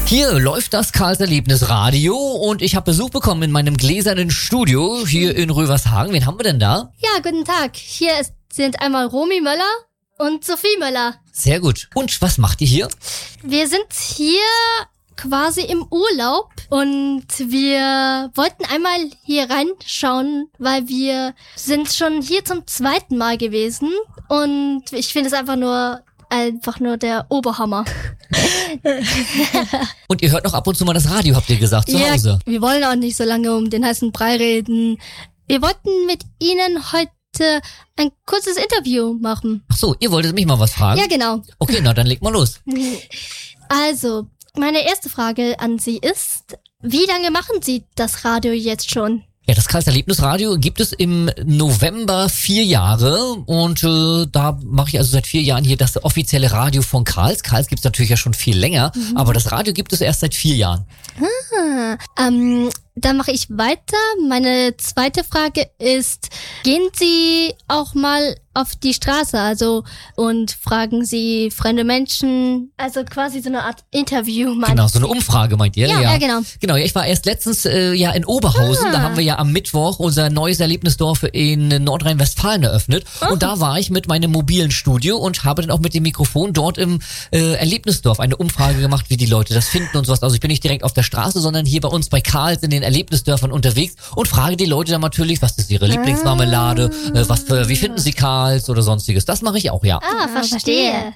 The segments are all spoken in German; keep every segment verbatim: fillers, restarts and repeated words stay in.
Hier läuft das Karls Erlebnisradio und ich habe Besuch bekommen in meinem gläsernen Studio hier in Rövershagen. Wen haben wir denn da? Ja, guten Tag. Hier ist, sind einmal Romy Möller und Sophie Möller. Sehr gut. Und was macht ihr hier? Wir sind hier quasi im Urlaub und wir wollten einmal hier reinschauen, weil wir sind schon hier zum zweiten Mal gewesen und ich finde es einfach nur einfach nur der Oberhammer. Und ihr hört noch ab und zu mal das Radio, habt ihr gesagt, zu ja, Hause. Wir wollen auch nicht so lange um den heißen Brei reden. Wir wollten mit Ihnen heute ein kurzes Interview machen. Ach so, ihr wolltet mich mal was fragen? Ja, genau. Okay, na dann legt mal los. Also, meine erste Frage an Sie ist, wie lange machen Sie das Radio jetzt schon? Ja, das Karls Erlebnisradio gibt es im November vier Jahre und äh, da mache ich also seit vier Jahren hier das offizielle Radio von Karls. Karls gibt es natürlich ja schon viel länger, mhm. aber das Radio gibt es erst seit vier Jahren. Ah, ähm, dann mache ich weiter. Meine zweite Frage ist, gehen Sie auch mal auf die Straße, also und fragen Sie fremde Menschen, also quasi so eine Art Interview. Genau, so eine Umfrage meint ihr? Ja, ja, ja genau. Genau, ja, ich war erst letztens äh, ja in Oberhausen, ah. da haben wir ja am Mittwoch unser neues Erlebnisdorf in Nordrhein-Westfalen eröffnet oh. und da war ich mit meinem mobilen Studio und habe dann auch mit dem Mikrofon dort im äh, Erlebnisdorf eine Umfrage gemacht, wie die Leute das finden und sowas. Also ich bin nicht direkt auf der Straße, sondern hier bei uns bei Karls in den Erlebnisdörfern unterwegs und frage die Leute dann natürlich, was ist ihre Lieblingsmarmelade, äh, was für, wie finden sie Karls oder sonstiges. Das mache ich auch, ja. Ah, verstehe.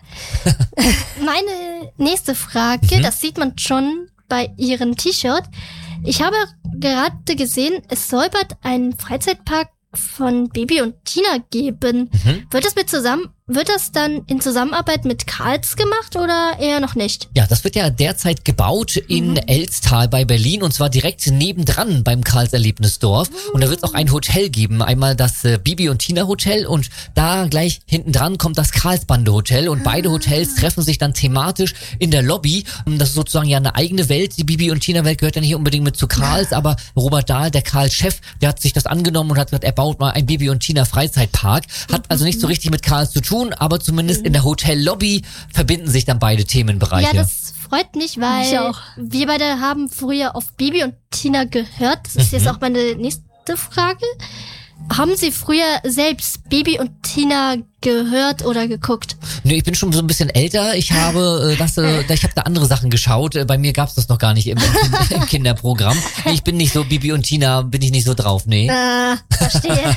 Meine nächste Frage, mhm. das sieht man schon bei Ihrem T-Shirt. Ich habe gerade gesehen, es soll bald einen Freizeitpark von Bibi und Tina geben. Mhm. Wird das mit zusammen, wird das dann in Zusammenarbeit mit Karls gemacht oder eher noch nicht? Ja, das wird ja derzeit gebaut in mhm. Elstal bei Berlin und zwar direkt nebendran beim Karls Erlebnisdorf. Mhm. Und da wird es auch ein Hotel geben. Einmal das äh, Bibi und Tina Hotel und da gleich hinten dran kommt das Karlsbande Hotel und beide Hotels treffen sich dann thematisch in der Lobby. Das ist sozusagen ja eine eigene Welt. Die Bibi und Tina Welt gehört ja nicht unbedingt mit zu Karls, aber Robert Dahl, der Karls-Chef, der hat sich das angenommen und hat gesagt, er baut mal ein Bibi und Tina Freizeitpark. Hat also nicht so richtig mit Karls zu tun, aber zumindest in der Hotellobby verbinden sich dann beide Themenbereiche. Ja, das freut mich, weil ich auch. wir beide haben früher auf Bibi und Tina gehört. Das ist mhm. jetzt auch meine nächste Frage. Haben Sie früher selbst Bibi und Tina gehört oder geguckt? Nee, ich bin schon so ein bisschen älter. Ich habe äh, das, äh, ich habe da andere Sachen geschaut. Bei mir gab's das noch gar nicht im, im, im Kinderprogramm. Nee, ich bin nicht so Bibi und Tina, bin ich nicht so drauf, nee. Äh, verstehe.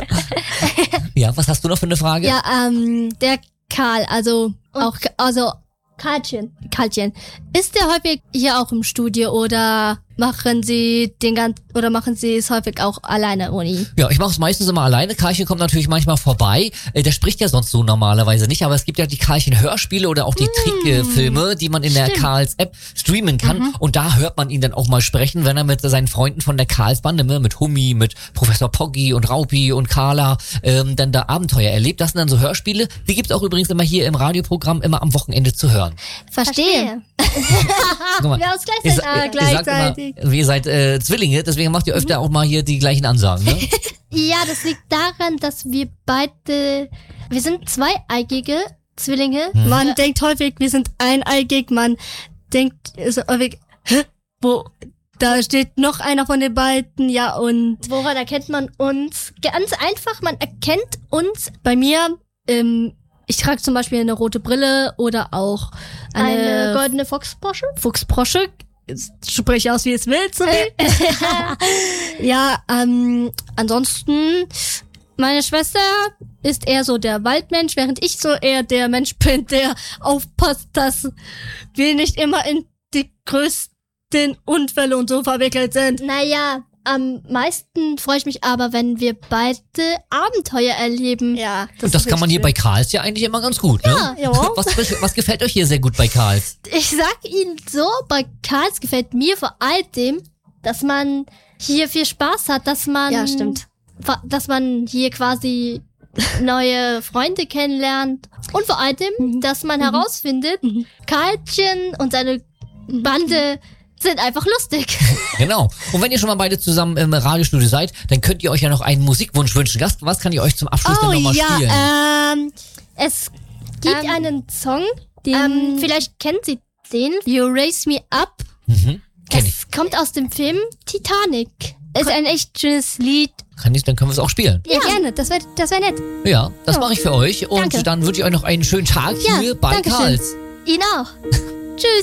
Ja, was hast du noch für eine Frage? Ja, ähm, der Karl, also auch, also Karlchen, Karlchen, ist der häufig hier auch im Studio oder machen Sie den ganzen oder machen Sie es häufig auch alleine, Uni? Ja, ich mache es meistens immer alleine. Karlchen kommt natürlich manchmal vorbei. Äh, der spricht ja sonst so normalerweise nicht, aber es gibt ja die Karlchen-Hörspiele oder auch die mm, Trickfilme, die man in der Karls-App streamen kann. Mhm. Und da hört man ihn dann auch mal sprechen, wenn er mit seinen Freunden von der Karls-Bande, mit Hummi, mit Professor Poggi und Raupi und Carla, ähm, dann da Abenteuer erlebt. Das sind dann so Hörspiele. Die gibt's auch übrigens immer hier im Radioprogramm, immer am Wochenende zu hören. Verstehe. Guck mal, wir aus gleich ihr, äh, ihr, gleichzeitig. Immer, ihr seid äh, Zwillinge, deswegen macht ihr öfter auch mal hier die gleichen Ansagen, ne? Ja, das liegt daran, dass wir beide, wir sind zweieigige Zwillinge. Hm. Man denkt häufig, wir sind eineigig, man denkt so häufig, hä, wo, da steht noch einer von den beiden, ja, und woran erkennt man uns? Ganz einfach, man erkennt uns bei mir, ähm, ich trage zum Beispiel eine rote Brille oder auch eine, eine goldene Fuchsbrosche. Fuchsbrosche. Sprich aus, wie es willst. Ja, ähm, ansonsten, meine Schwester ist eher so der Waldmensch, während ich so eher der Mensch bin, der aufpasst, dass wir nicht immer in die größten Unfälle und so verwickelt sind. Naja, am meisten freue ich mich aber, wenn wir beide Abenteuer erleben. Ja, das und das kann man hier schön. Bei Karls ja eigentlich immer ganz gut, ne? Ja, ja. Was, was gefällt euch hier sehr gut bei Karls? Ich sag Ihnen so, bei Karls gefällt mir vor allem, dass man hier viel Spaß hat, dass man, ja, stimmt. dass man hier quasi neue Freunde kennenlernt und vor allem, mhm. dass man mhm. herausfindet, mhm. Karlchen und seine Bande sind einfach lustig. Genau. Und wenn ihr schon mal beide zusammen im Radiostudio seid, dann könnt ihr euch ja noch einen Musikwunsch wünschen. Gast, was kann ich euch zum Abschluss oh, denn nochmal ja, spielen? Ähm, es gibt ähm, einen Song, den ähm, vielleicht kennen Sie den You Raise Me Up. Mhm. Kenn Das ich. kommt aus dem Film Titanic. Ist ein echt schönes Lied. Kann ich, dann können wir es auch spielen. Ja, gerne. Das wäre das wär nett. Ja, das Ja. mache ich für euch. Und Danke. dann wünsche ich euch noch einen schönen Tag Ja, hier bei danke schön. Karls. Ihnen auch.